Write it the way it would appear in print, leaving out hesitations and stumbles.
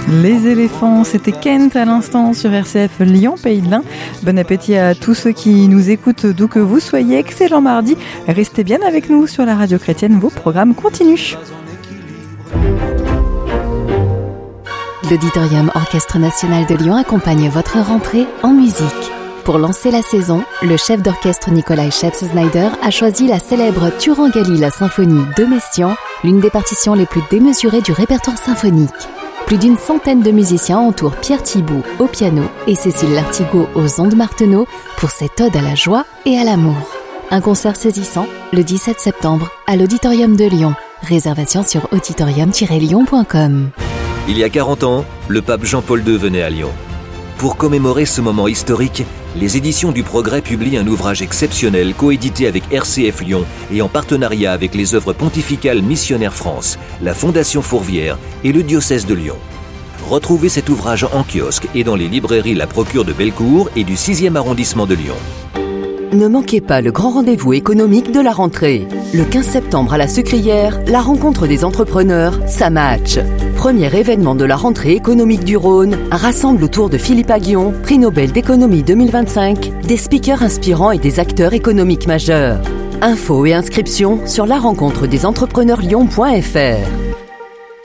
Les éléphants, c'était Kent à l'instant sur RCF Lyon, Pays de l'Ain. Bon appétit à tous ceux qui nous écoutent d'où que vous soyez. Excellent mardi. Restez bien avec nous sur la radio chrétienne. Vos programmes continuent. L'Auditorium Orchestre National de Lyon accompagne votre rentrée en musique. Pour lancer la saison, le chef d'orchestre Nikolai Scheps-Snyder a choisi la célèbre Turangalila la symphonie de Messiaen, l'une des partitions les plus démesurées du répertoire symphonique. Plus d'une centaine de musiciens entourent Pierre Thibault au piano et Cécile Lartigot aux ondes Martenot pour cette ode à la joie et à l'amour. Un concert saisissant le 17 septembre à l'Auditorium de Lyon. Réservation sur auditorium-lyon.com. Il y a 40 ans, le pape Jean-Paul II venait à Lyon. Pour commémorer ce moment historique, les éditions du Progrès publient un ouvrage exceptionnel coédité avec RCF Lyon et en partenariat avec les œuvres pontificales Missionnaires France, la Fondation Fourvière et le diocèse de Lyon. Retrouvez cet ouvrage en kiosque et dans les librairies La Procure de Bellecour et du 6e arrondissement de Lyon. Ne manquez pas le grand rendez-vous économique de la rentrée. Le 15 septembre à la Sucrière, la rencontre des entrepreneurs, ça match. Premier événement de la rentrée économique du Rhône, rassemble autour de Philippe Aghion, prix Nobel d'économie 2025, des speakers inspirants et des acteurs économiques majeurs. Infos et inscriptions sur larencontredesentrepreneurslyon.fr.